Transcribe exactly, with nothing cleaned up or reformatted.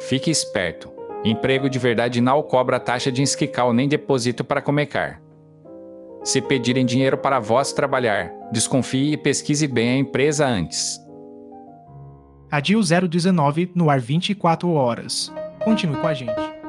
Fique esperto. Emprego de verdade não cobra taxa de inscrical nem depósito para começar. Se pedirem dinheiro para vós trabalhar, desconfie e pesquise bem a empresa antes. A D I U zero dezenove no ar vinte e quatro horas. Continue com a gente.